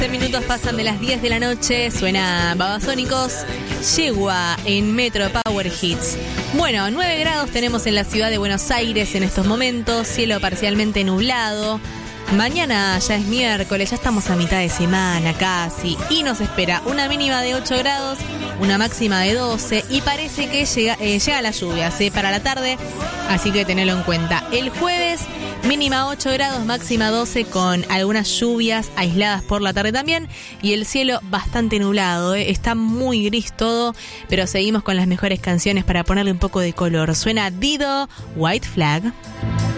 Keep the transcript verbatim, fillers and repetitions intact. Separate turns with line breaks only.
Minutos pasan de las diez de la noche, suena Babasónicos, Yegua en Metro Power Hits. Bueno, nueve grados tenemos en la ciudad de Buenos Aires en estos momentos, cielo parcialmente nublado. Mañana ya es miércoles, ya estamos a mitad de semana casi y nos espera una mínima de ocho grados, una máxima de doce y parece que llega, eh, llega la lluvia, ¿sí? Para la tarde, así que tenedlo en cuenta. El jueves, mínima ocho grados, máxima doce con algunas lluvias aisladas por la tarde también y el cielo bastante nublado, ¿eh? Está muy gris todo, pero seguimos con las mejores canciones para ponerle un poco de color. Suena Dido, White Flag.